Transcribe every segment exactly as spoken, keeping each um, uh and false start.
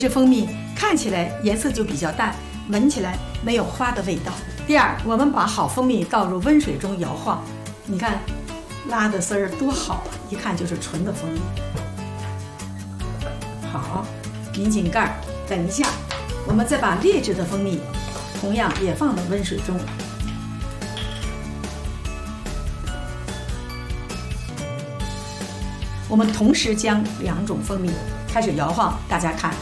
这蜂蜜看起来颜色就比较淡，闻起来没有花的味道。第二，我们把好蜂蜜倒入温水中摇晃，你看拉的丝儿多好啊，一看就是纯的蜂蜜。好，拧紧盖儿，等一下，我们再把劣质的蜂蜜同样也放到温水中。我们同时将两种蜂蜜开始摇晃，大家看。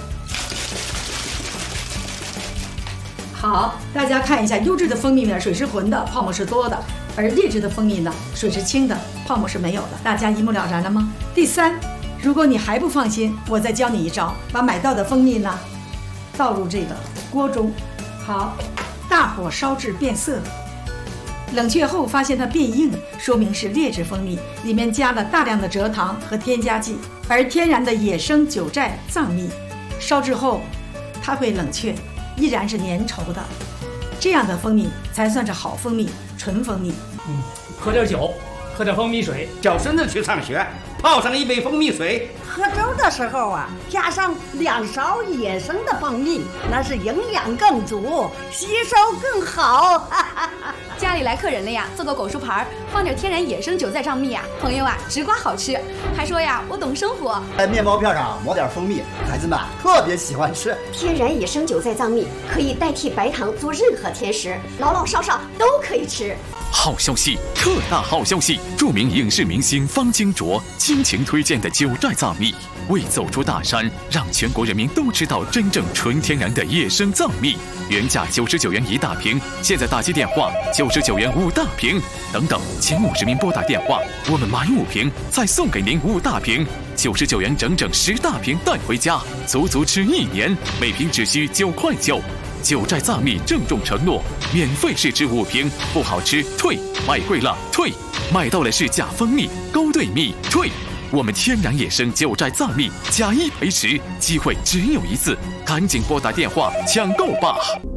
好，大家看一下，优质的蜂蜜呢，水是浑的，泡沫是多的；而劣质的蜂蜜呢，水是清的，泡沫是没有的。大家一目了然了吗？第三，如果你还不放心，我再教你一招，把买到的蜂蜜呢，倒入这个锅中，好，大火烧至变色。冷却后发现它变硬，说明是劣质蜂蜜，里面加了大量的蔗糖和添加剂。而天然的野生九寨藏蜜，烧制后它会冷却，依然是粘稠的，这样的蜂蜜才算是好蜂蜜，纯蜂蜜。 嗯，喝点酒，喝点蜂蜜水。 小孙子去上学，泡上一杯蜂蜜水。 喝粥的时候啊，加上两勺野生的蜂蜜，那是营养更足，吸收更好。 家里来客人了呀，做个果蔬盘，放点天然野生九寨藏蜜啊，朋友啊，直刮好吃。还说呀，我懂生活。 在面包片上抹点蜂蜜，孩子们特别喜欢吃。 天然野生九寨藏蜜可以代替白糖做任何甜食，老老少少都可以吃。 好消息，特大好消息！著名影视明星方清卓倾情推荐的九寨藏蜜，为走出大山，让全国人民都知道真正纯天然的野生藏蜜。原价九十九元一大瓶，现在打击电话九十九元五大瓶，等等，前五十名拨打电话，我们买五瓶再送给您五大瓶，九十九元整整十大瓶带回家，足足吃一年，每瓶只需九块九。九寨藏蜜郑重承诺，免费试吃五瓶，不好吃退，买贵了退，买到了是假蜂蜜、勾兑蜜退。我们天然野生九寨藏蜜，假一赔十，机会只有一次，赶紧拨打电话抢购吧！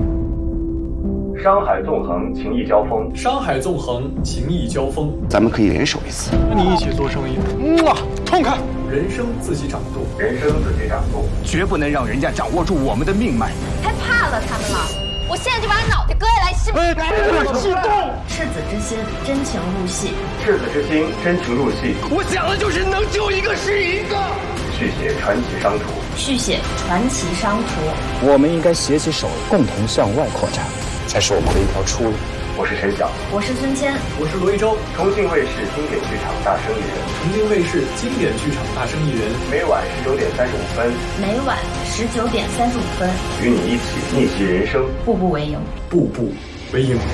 商海纵横，情谊交锋。 商海纵横，情谊交锋。 咱们可以联手一次， 跟你一起做生意。 嗯啊，痛快！ 人生自己掌舵， 人生自己掌舵， 绝不能让人家掌握住我们的命脉。 太怕了他们了，我现在就把你脑袋割下来吃。 哎，激动！ 赤子之心，真情入戏。 赤子之心，真情入戏。 我想的就是能救一个是一个。 续写传奇商图， 续写传奇商图。 我们应该携起手，共同向外扩展，才是我们的一条出路。 我是陈晓， 我是孙谦， 我是罗一舟。 重庆卫视经典剧场大生艺人， 重庆卫视经典剧场大生艺人， 每晚十九点三十五分， 每晚十九点三十五分， 与你一起逆袭人生， 步步为营， 步步为营。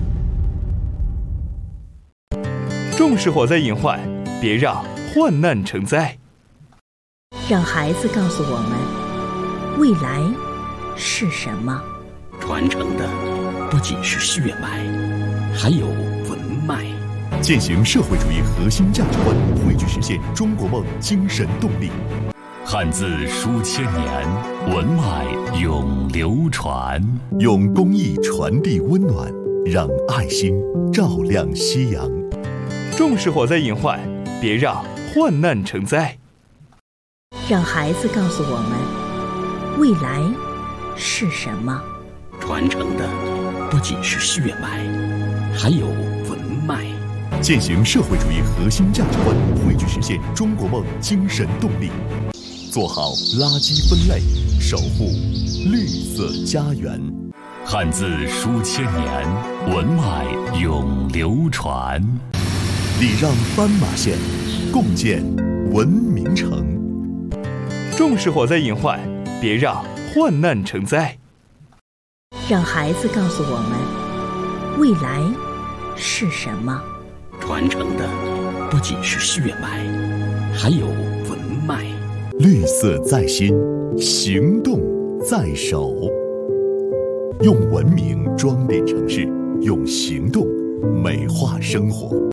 重视火灾隐患，别让患难成灾。 让孩子告诉我们，未来是什么？ 传承的不仅是血脉，还有文脉。 践行社会主义核心价值观，汇聚实现中国梦精神动力。 汉字书千年，文脉永流传。 用公益传递温暖，让爱心照亮夕阳。 重视火灾隐患，别让患难成灾。 让孩子告诉我们，未来是什么？ 传承的不仅是血脉，还有文脉。 践行社会主义核心价值观，汇聚实现中国梦精神动力。做好垃圾分类，守护绿色家园。 汉字书千年，文脉永流传。 礼让斑马线，共建文明城。 重视火灾隐患，别让患难成灾。 让孩子告诉我们，未来是什么？ 传承的不仅是血脉，还有文脉。 绿色在心，行动在手。用文明装点城市，用行动美化生活。